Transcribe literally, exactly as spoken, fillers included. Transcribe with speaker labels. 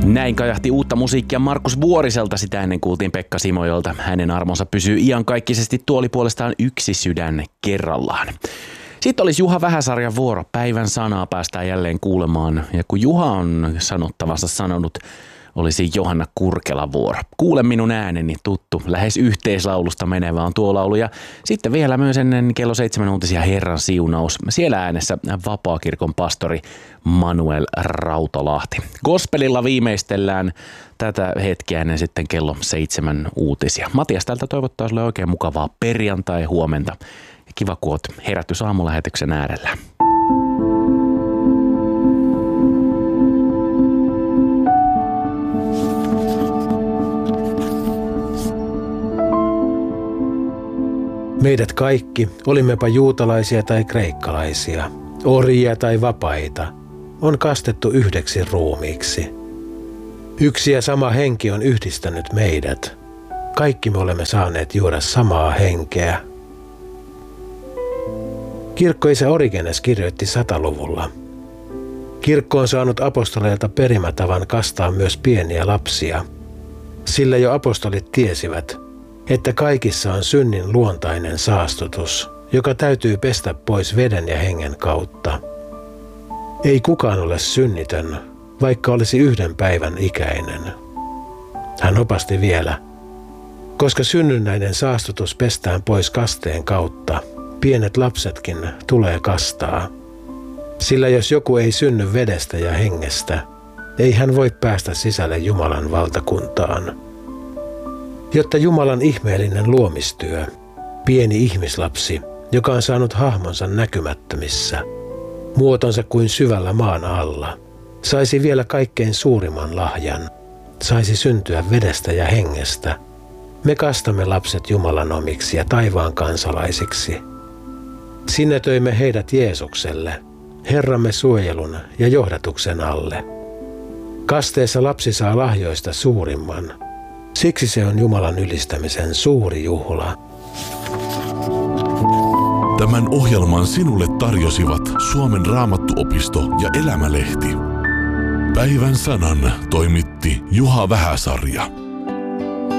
Speaker 1: Näin kajahti uutta musiikkia Markus Vuoriselta, sitä ennen kuultiin Pekka Simojolta. Hänen armonsa pysyy iankaikkisesti, tuoli puolestaan yksi sydän kerrallaan. Sitten olisi Juha Vähäsarjan vuoro. Päivän sanaa päästään jälleen kuulemaan. Ja kun Juha on sanottavansa sanonut, olisi Johanna Kurkelan vuoro. Kuule minun ääneni, tuttu, lähes yhteislaulusta menevä on tuo laulu. Ja sitten vielä myös ennen kello seitsemän uutisia Herran siunaus. Siellä äänessä Vapaakirkon pastori Manuel Rautalahti. Gospelilla viimeistellään tätä hetkeä ennen sitten kello seitsemän uutisia. Matias täältä toivottaa sinulle oikein mukavaa perjantai-huomenta. Kiva, kun olet herätys aamulähetyksen äärellä.
Speaker 2: Meidät kaikki, olimmepa juutalaisia tai kreikkalaisia, orjia tai vapaita, on kastettu yhdeksi ruumiiksi. Yksi ja sama henki on yhdistänyt meidät. Kaikki me olemme saaneet juoda samaa henkeä. Kirkkoisä Origenes kirjoitti sataluvulla. Kirkko on saanut apostoleilta perimätavan kastaa myös pieniä lapsia, sillä jo apostolit tiesivät, että kaikissa on synnin luontainen saastutus, joka täytyy pestä pois veden ja hengen kautta. Ei kukaan ole synnitön, vaikka olisi yhden päivän ikäinen. Hän opasti vielä, koska synnynnäinen saastutus pestään pois kasteen kautta, pienet lapsetkin tulee kastaa. Sillä jos joku ei synny vedestä ja hengestä, ei hän voi päästä sisälle Jumalan valtakuntaan. Jotta Jumalan ihmeellinen luomistyö, pieni ihmislapsi, joka on saanut hahmonsa näkymättömissä, muotonsa kuin syvällä maan alla, saisi vielä kaikkein suurimman lahjan, saisi syntyä vedestä ja hengestä. Me kastamme lapset Jumalan omiksi ja taivaan kansalaisiksi. Sinetöimme heidät Jeesukselle, Herramme suojelun ja johdatuksen alle. Kasteessa lapsi saa lahjoista suurimman. Siksi se on Jumalan ylistämisen suuri juhla.
Speaker 3: Tämän ohjelman sinulle tarjosivat Suomen Raamattuopisto ja Elämälehti. Päivän sanan toimitti Juha Vähäsarja.